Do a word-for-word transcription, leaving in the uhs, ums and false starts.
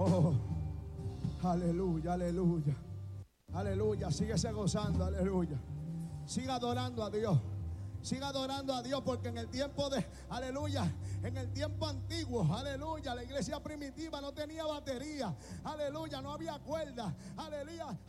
Oh, aleluya, aleluya. Aleluya, síguese gozando, aleluya. Siga adorando a Dios. Siga adorando a Dios, porque en el tiempo de, aleluya, en el tiempo antiguo, aleluya, la iglesia primitiva no tenía batería, aleluya, no había cuerda, aleluya.